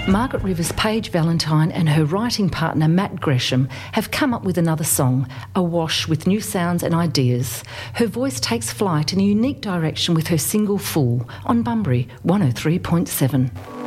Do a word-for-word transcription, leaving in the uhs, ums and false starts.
Margaret Rivers, Paige Valentine and her writing partner Matt Gresham have come up with another song, awash with new sounds and ideas. Her voice takes flight in a unique direction with her single Fool on Bunbury one oh three point seven.